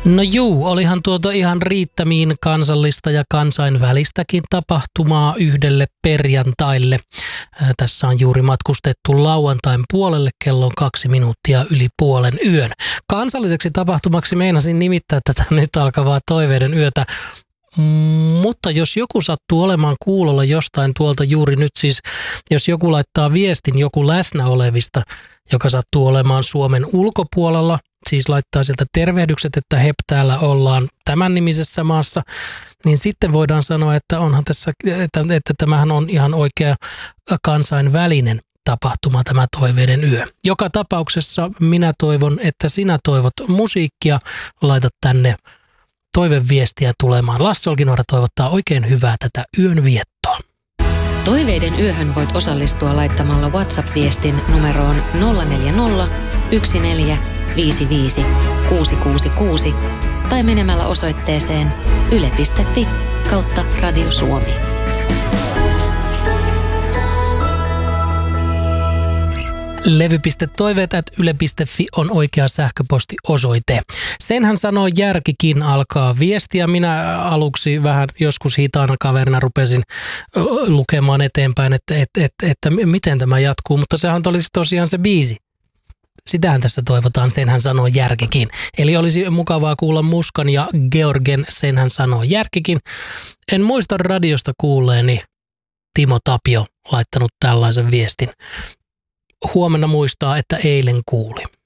No juu, olihan ihan riittämiin kansallista ja kansainvälistäkin tapahtumaa yhdelle perjantaille. Tässä on juuri matkustettu lauantain puolelle, kello on 2 minuuttia yli puolen yön. Kansalliseksi tapahtumaksi meinasin nimittää tätä nyt alkavaa toiveiden yötä. Mutta jos joku sattuu olemaan kuulolla jostain tuolta juuri nyt, siis jos joku laittaa viestin joku läsnä olevista, joka sattuu olemaan Suomen ulkopuolella, siis laittaa sieltä tervehdykset, että hep, täällä ollaan tämän nimisessä maassa, niin sitten voidaan sanoa, että onhan tässä, että tämähän on ihan oikea kansainvälinen tapahtuma, tämä toiveiden yö. Joka tapauksessa minä toivon, että sinä toivot musiikkia, laita tänne toiveviestiä tulemaan. Lasse Olkinuora toivottaa oikein hyvää tätä yön viettoa. Toiveiden yöhön voit osallistua laittamalla WhatsApp-viestin numeroon 040 1455 666 tai menemällä osoitteeseen yle.fi/Radio Suomi. Levy.toiveet@yle.fi on oikea sähköpostiosoite. Senhän sanoo järkikin alkaa viestiä. Minä aluksi vähän joskus hitaana kaverina rupesin lukemaan eteenpäin, että miten tämä jatkuu, mutta sehän olisi tosiaan se biisi. Sitähän tässä toivotaan, senhän sanoo järkikin. Eli olisi mukavaa kuulla Muskan ja Georgen, senhän sanoo järkikin. En muista radiosta kuulleeni Timo Tapio laittanut tällaisen viestin. Huomenna muistaa, että eilen kuuli.